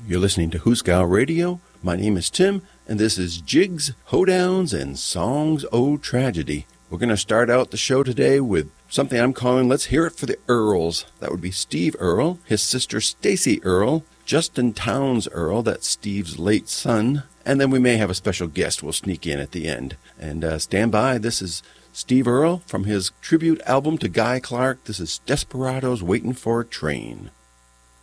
You're listening to Hooskow Radio. My name is Tim, and this is Jigs, Hoedowns, and Songs O' Tragedy. We're going to start out the show today with something I'm calling Let's Hear It for the Earls. That would be Steve Earle, his sister Stacy Earle, Justin Townes Earle, that's Steve's late son, and then we may have a special guest we'll sneak in at the end. And stand by, this is Steve Earle from his tribute album to Guy Clark. This is Desperados Waiting for a Train.